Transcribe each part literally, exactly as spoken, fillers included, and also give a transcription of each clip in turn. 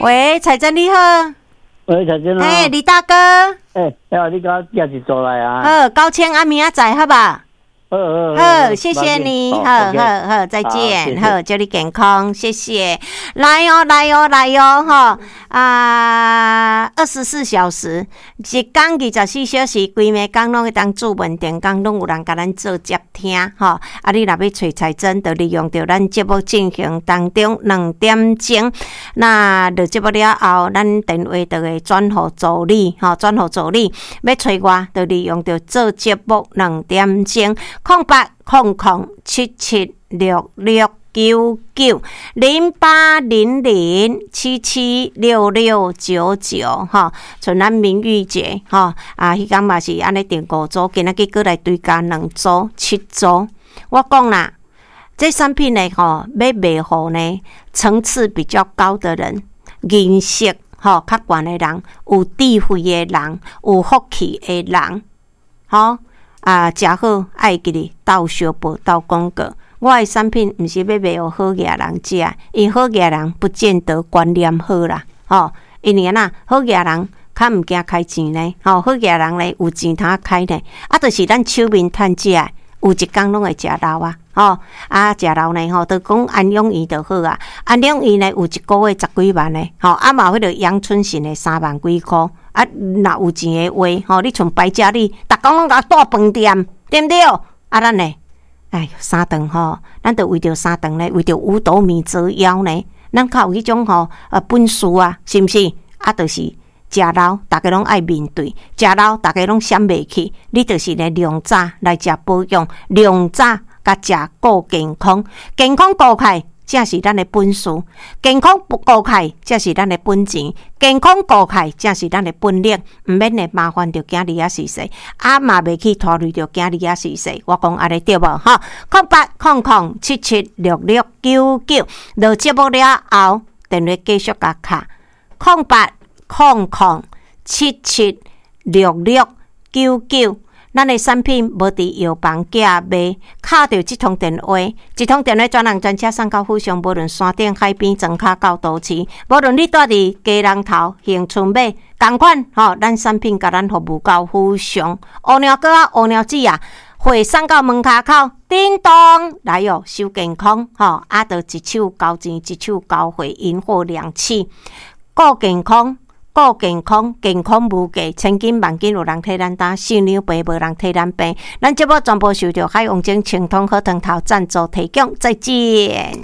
喂，彩珍你好。 喂，彩珍啊。 哎，李大哥。 哎，哎，你刚寄一组来啊。 好，高千阿明仔载好吧？ 好好好，谢谢你，好好好，再见，好，祝你健康，谢谢。来哦，来哦，来哦，哈啊，二十四小时，一天二十四小时，规暝工拢会当做问电工，拢有人甲咱做接听，哈。啊，你若要找彩珍，就利用着咱节目进行当中两点钟，那落节目了后，咱电话就会转互助理，哈，转互助理。要找我，就利用着做节目两点钟。空八空空七七六六九九零八零零七七六六九九哈，像咱明玉姐哈啊，迄天嘛是安尼订五组，今仔日过来追加两组七组。我讲啦，这产品呢吼，要卖互呢层次比较高的人，认识吼较悬的人，有智慧的人，有福气的人，吼。啊，食好爱记哩，斗相报斗广告。我的产品毋是要卖互好野人食，因好野人不见得观念好啦，吼、哦。因为呐，好野人较毋惊开钱呢，吼、哦，好野人咧有钱通开呢，啊，就是咱手面趁食，有一工拢会食老啊，吼、哦，啊，食老呢，吼，就讲安养院就好啊，安养院呢有一个月十几万呢，吼、哦，啊嘛有迄个杨春信的三万几箍。啊，若有钱的话，吼，你像白家里，逐工拢甲带饭店，对不对？啊，咱呢，哎，三顿吼，咱就为着三顿呢，为着五斗米折腰呢，咱较有迄种吼，呃，本事啊，是毋是？啊，就是食老，大家拢爱面对，食老，大家拢闪袂去，你就是呢，量早来食保养，量早甲食顾健康，健康顾开。这是咱的本事，健康顾开，这是咱的本钱；健康顾开，这是咱的本领。唔免呢麻烦着囝儿仔是谁，啊嘛袂去拖累着囝儿仔是谁。我讲安尼对无？哈，空八空空七七六六九九，落节目了后，电话继续甲卡，空八空空七七六六九九。咱的产品无伫药房价卖，卡着即通电话，一通电话专人专车送到府上，无论山顶海边，庄卡到都市，无论你住伫家人头、恒春尾，同款吼，咱产品甲咱服务到府上，乌鸟哥啊，乌鸟子啊，会送到门骹口，叮咚来哟，收健康吼，啊，着一手交钱，一手交货，引货两气，顾健康。顾健康，健康无价，千金万金有人替咱担，四两杯无人替咱背。咱节目全部受到海王晶清通好汤头赞助提供，再见。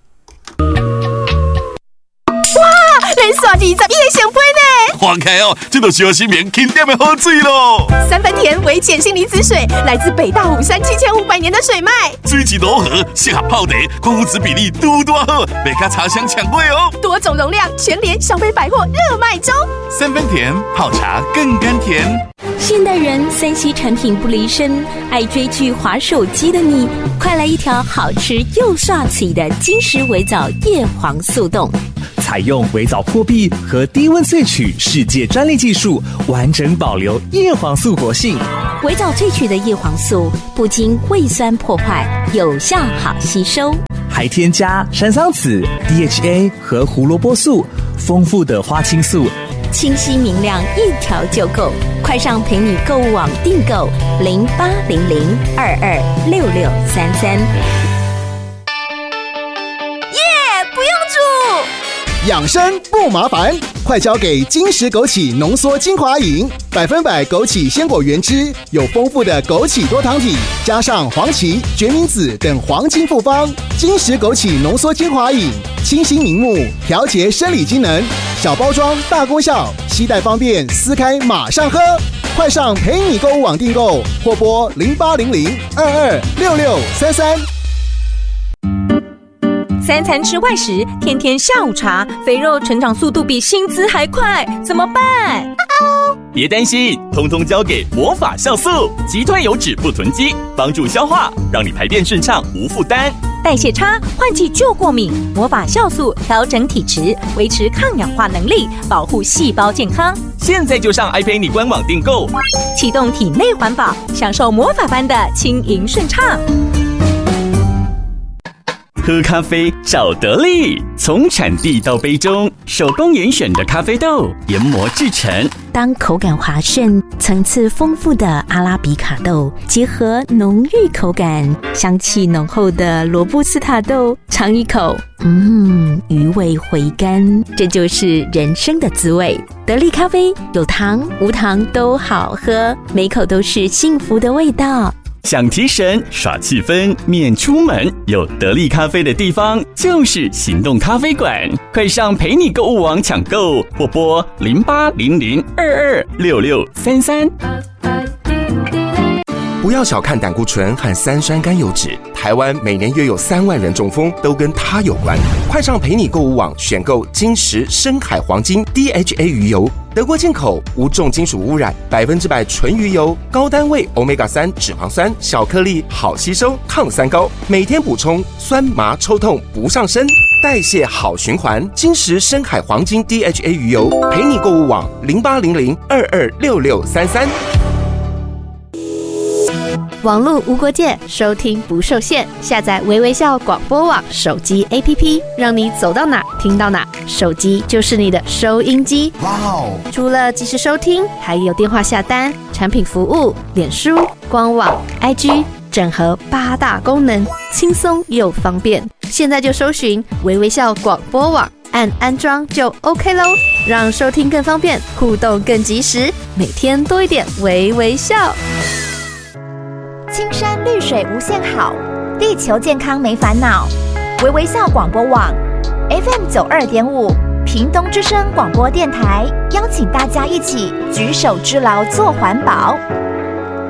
哇，连续二十一个成杯呢！ 花开哦，这都小心棉轻点的好水咯。 三分甜微碱性离子水，来自北大武山七千五百年的水脉， 水质柔和，适合泡茶，矿物质比例拄拄好，袂卡茶香抢味哦。 多种容量，全联小北百货热卖中。 三分甜，泡茶更甘甜。 现代人三 C 产品不离身，爱追剧、滑手机的你，快来一条好吃又刷嘴的金石微藻叶黄素冻。 采用微藻破壁和低温萃取世界专利技术，完整保留叶黄素活性。 微藻萃取的叶黄素不经胃酸破坏，有效好吸收， 还添加山桑子、D H A 和胡萝卜素，丰富的花青素， 清晰明亮，一条就够。快上陪你购物网订购零八零零二二六六三三。 耶，不用煮。 养生不麻烦，快交给金石枸杞浓缩精华饮，百分百枸杞鲜果原汁，有丰富的枸杞多糖体，加上黄芪、决明子等黄金复方。金石枸杞浓缩精华饮，清新明目，调节生理机能，小包装大功效，携带方便，撕开马上喝。快上陪你购物网订购，或拨零八零零二二六六三三。 三餐吃外食，天天下午茶，肥肉成长速度比薪资还快，怎么办？ 别担心，通通交给魔法酵素，击退油脂不囤积，帮助消化，让你排便顺畅无负担。 代谢差，换季就过敏，魔法酵素调整体质，维持抗氧化能力，保护细胞健康。 现在就上爱陪你官网订购， 启动体内环保，享受魔法般的轻盈顺畅。 喝咖啡找得力，从产地到杯中，手工严选的咖啡豆研磨制成。 当口感滑顺、层次丰富的阿拉比卡豆结合浓郁口感、香气浓厚的罗布斯塔豆，尝一口，嗯，余味回甘，这就是人生的滋味。得力咖啡有糖无糖都好喝，每口都是幸福的味道。 想提神耍气氛免出门，有得力咖啡的地方就是行动咖啡馆，快上陪你购物网抢购，或拨零八零零二二六六三三。 不要小看胆固醇和三酸甘油酯，台湾每年约有三万人中风，都跟它有关。快上陪你购物网选购金石深海黄金 D H A 鱼油，德国进口，无重金属污染，百分之百纯鱼油，高单位 欧米伽三 脂肪酸，小颗粒，好吸收，抗三高，每天补充，酸麻抽痛不上身，代谢好循环。金石深海黄金 D H A 鱼油，陪你购物网零八零零二二六六三三。 网络无国界，收听不受限。下载微微笑广播网手机 A P P， 让你走到哪听到哪，手机就是你的收音机。哇哦！除了即时收听，还有电话下单、产品服务、脸书、官网、I G， 整合八大功能，轻松又方便。现在就搜寻微微笑广播网，按安装就 OK 咯，让收听更方便，互动更及时，每天多一点微微笑。 青山绿水无限好，地球健康没烦恼。微微笑广播网 F M 九二点五，屏东之声广播电台，邀请大家一起举手之劳做环保。